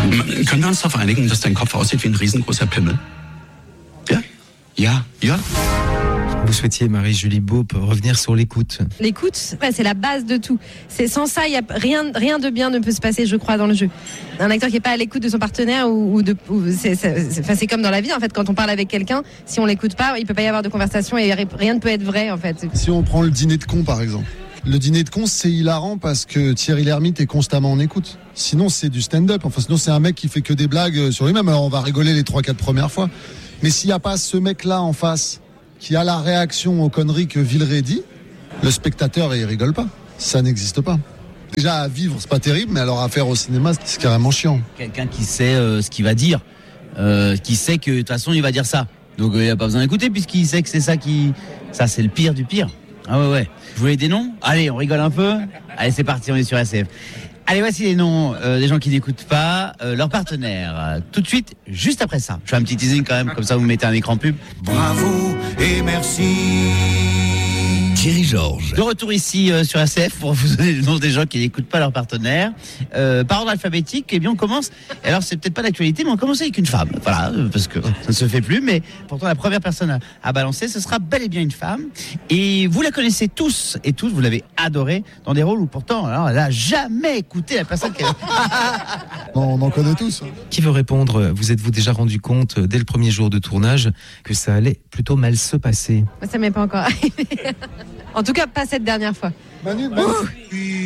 Können wir uns darauf einigen, dass dein Kopf aussieht wie ein riesengroßer Pimmel? Ja? Ja? Ja? Vous souhaitiez, Marie-Julie Beaup, revenir sur l'écoute. L'écoute, ouais, c'est la base de tout. Sans ça, y a rien de bien ne peut se passer, je crois, dans le jeu. Un acteur qui n'est pas à l'écoute de son partenaire, c'est comme dans la vie, en fait, quand on parle avec quelqu'un, si on l'écoute pas, il peut pas y avoir de conversation et rien ne peut être vrai, en fait. Si on prend le dîner de cons, par exemple. Le dîner de cons, c'est hilarant parce que Thierry Lhermitte est constamment en écoute. Sinon, c'est du stand-up. Enfin, sinon, c'est un mec qui fait que des blagues sur lui-même. Alors, on va rigoler les 3-4 premières fois. Mais s'il n'y a pas ce mec-là en face qui a la réaction aux conneries que Villeray dit, le spectateur, il rigole pas. Ça n'existe pas. Déjà, à vivre, c'est pas terrible, mais alors à faire au cinéma, c'est carrément chiant. Quelqu'un qui sait ce qu'il va dire, qui sait que de toute façon, il va dire ça. Donc, il n'y a pas besoin d'écouter puisqu'il sait que c'est ça ça, c'est le pire du pire. Ah ouais. Vous voulez des noms ? Allez, on rigole un peu. Allez, c'est parti, on est sur RCF. Allez, voici les noms des gens qui n'écoutent pas leur partenaire. Tout de suite, juste après ça. Je fais un petit teasing quand même, comme ça vous mettez un écran pub. Bravo et merci. Thierry Georges. De retour ici sur RCF pour vous donner le nom des gens qui n'écoutent pas leur partenaire. Par ordre alphabétique, eh bien on commence. Alors c'est peut-être pas d'actualité, mais on commence avec une femme. Voilà, parce que ça ne se fait plus. Mais pourtant la première personne à balancer, ce sera bel et bien une femme. Et vous la connaissez tous et toutes, vous l'avez adorée dans des rôles où pourtant, alors, elle n'a jamais écouté la personne qu'elle. On en connaît tous. Qui veut répondre ? Vous êtes-vous déjà rendu compte, dès le premier jour de tournage, que ça allait plutôt mal se passer ? Ça m'est pas encore arrivé. En tout cas, pas cette dernière fois. Manu. Oui.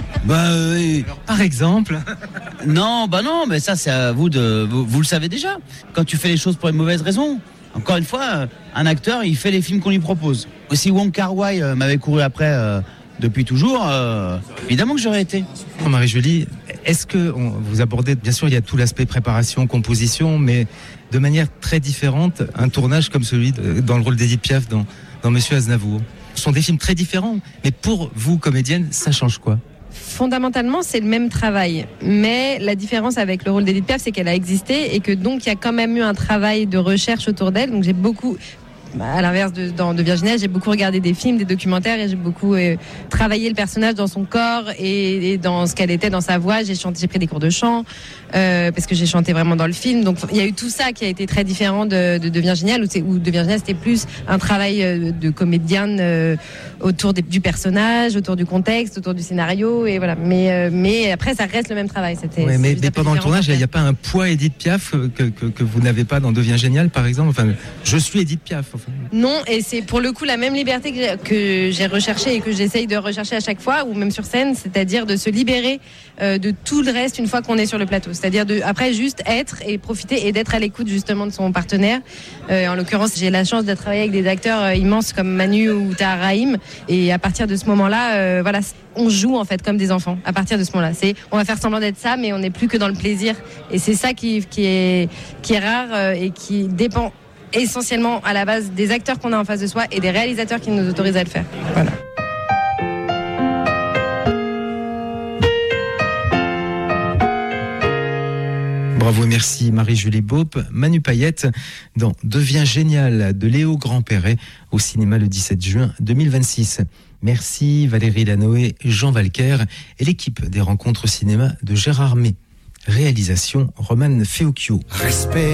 Par exemple ? Non, mais ça c'est à vous de. Vous le savez déjà. Quand tu fais les choses pour une mauvaise raison. Encore une fois, un acteur, il fait les films qu'on lui propose. Si Wong Kar-wai m'avait couru après depuis toujours, évidemment que j'aurais été. Marie-Julie, est-ce que vous abordez, bien sûr, il y a tout l'aspect préparation, composition, mais de manière très différente, un tournage comme celui dans le rôle d'Édith Piaf dans Monsieur Aznavour. Ce sont des films très différents, mais pour vous, comédienne, ça change quoi ? Fondamentalement, c'est le même travail. Mais la différence avec le rôle d'Édith Piaf, c'est qu'elle a existé et que donc il y a quand même eu un travail de recherche autour d'elle. Donc j'ai beaucoup... À l'inverse de Virginia, j'ai beaucoup regardé des films, des documentaires et j'ai beaucoup travaillé le personnage dans son corps et dans ce qu'elle était, dans sa voix. J'ai pris des cours de chant parce que j'ai chanté vraiment dans le film. Donc il y a eu tout ça qui a été très différent de Virginia, où de Virginia c'était plus un travail de comédienne autour du personnage, autour du contexte, autour du scénario et voilà. Mais après ça reste le même travail. Mais pendant le tournage, il n'y a pas un poids Édith Piaf que vous n'avez pas dans Devient Génial, par exemple. Enfin, je suis Édith Piaf. Enfin. Non, et c'est pour le coup la même liberté que j'ai recherchée et que j'essaye de rechercher à chaque fois, ou même sur scène, c'est-à-dire de se libérer de tout le reste une fois qu'on est sur le plateau. C'est-à-dire après juste être et profiter et d'être à l'écoute justement de son partenaire. En l'occurrence, j'ai la chance de travailler avec des acteurs immenses comme Manu ou Tahar Rahim. Et à partir de ce moment-là, on joue en fait comme des enfants. À partir de ce moment-là, on va faire semblant d'être ça, mais on n'est plus que dans le plaisir. Et c'est ça qui est rare et qui dépend essentiellement à la base des acteurs qu'on a en face de soi et des réalisateurs qui nous autorisent à le faire. Voilà. Bravo et merci Marie-Julie Beaup. Manu Payette dans Devient Génial de Léo Grand-Perret au cinéma le 17 juin 2026. Merci Valérie Lanoé, Jean Valquer et l'équipe des rencontres cinéma de Gérard May. Réalisation Romane Feocchio. Respect.